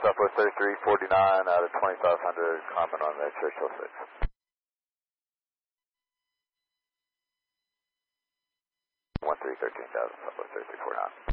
Southwest 3349 out of 2500, comment on the Churchill 6. 1313,000, Southwest 3349.